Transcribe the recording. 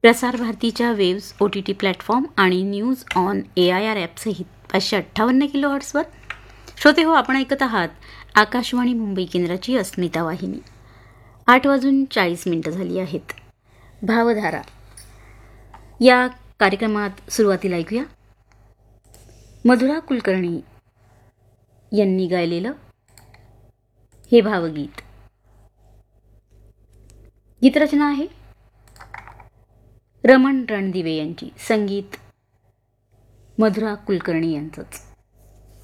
प्रसार भारतीच्या waves OTT platform आणि न्यूज ऑन AIR ॲपसहित 558 किलोहर्ट्झवर. श्रोते हो, आपण ऐकत आहात आकाशवाणी मुंबई केंद्राची अस्मिता वाहिनी. 8:40 झाली आहेत. भावधारा या कार्यक्रमात सुरुवातीला ऐकूया मधुरा कुलकर्णी यांनी गायलेलं हे भावगीत. गीतरचना आहे रमण रणदिवे यांची, संगीत मधुरा कुलकर्णी यांचंच.